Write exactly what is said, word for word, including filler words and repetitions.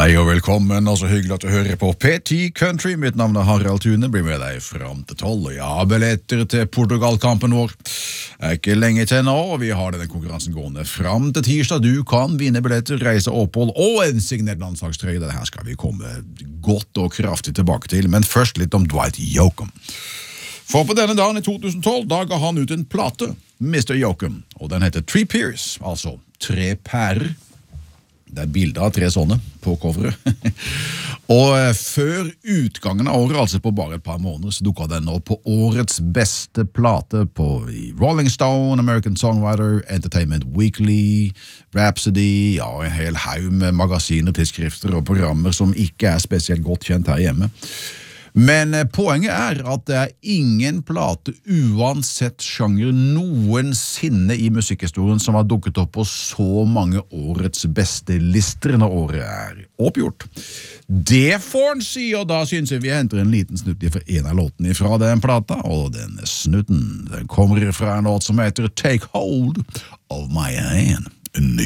Hei og velkommen, og så hyggelig at du hører på P T Country. Mitt navn er Harald Thune, blir med deg fram til tolv. Og ja, billetter til Portugal-kampen vår er ikke lenge til nå, og vi har denne konkurransen gående fram til tirsdag. Du kan vinne billetter, reise opphold og en signert landslagstrøye. Dette her skal vi komme godt og kraftig tilbake til, men først litt om Dwight Yoakam. For på denne dagen i to tusen tolv, da ga han ut en plate, mister Yoakam, og den heter Three Pears, altså tre pærer. Det er bilder av tre sånne på coveret. Og før utgangen av året, altså på bare et par måneder, så dukket den opp på årets beste plate på Rolling Stone, American Songwriter, Entertainment Weekly, Rhapsody, ja, en hel haug med magasiner, tidsskrifter og programmer som ikke er spesielt godt kjent her hjemme. Men poenget er at det er ingen plate uansett sjanger noensinne i musikkhistorien som har dukket opp på så mange årets beste lister når året er oppgjort. Det får han si, og da synes jeg vi henter en liten snutt for en av låtene fra den plata, og den snutten den kommer fra en låt som heter Take Hold of My Hand.